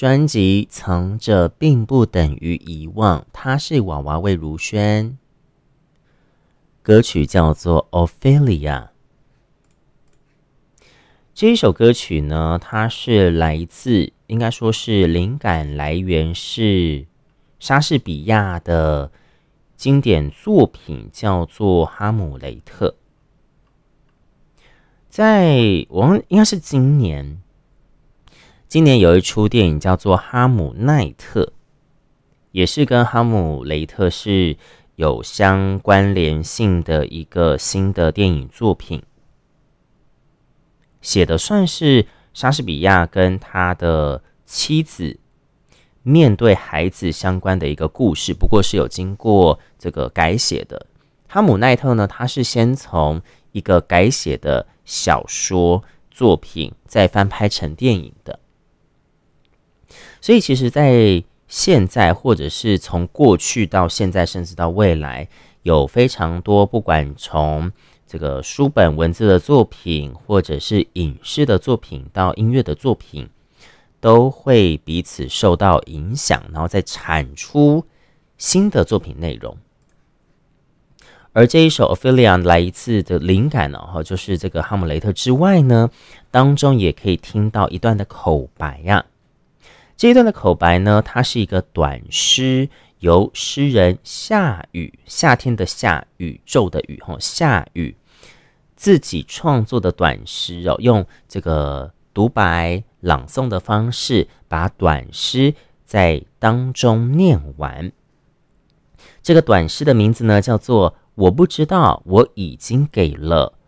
专辑《藏着并不等于遗忘》，它是娃娃魏如萱，歌曲叫做 Ophelia。 这一首歌曲呢，它是来自，应该说是灵感来源是莎士比亚的经典作品，叫做《哈姆雷特》。应该是今年有一出电影叫做《哈姆奈特》，也是跟哈姆雷特是有相关联性的一个新的电影作品，写的算是莎士比亚跟他的妻子面对孩子相关的一个故事，不过是有经过这个改写的。哈姆奈特呢，他是先从一个改写的小说作品再翻拍成电影的。所以其实在现在，或者是从过去到现在，甚至到未来，有非常多不管从这个书本文字的作品，或者是影视的作品到音乐的作品，都会彼此受到影响，然后再产出新的作品内容。而这一首 Ophelia 来自的灵感就是这个哈姆雷特之外呢，当中也可以听到一段的口白啊。这一段的口白呢，它是一个短诗，由诗人夏雨，夏天的夏，宇宙的宇，夏雨自己创作的短诗用这个独白朗诵的方式，把短诗在当中念完。这个短诗的名字呢，叫做我不知道我已经给了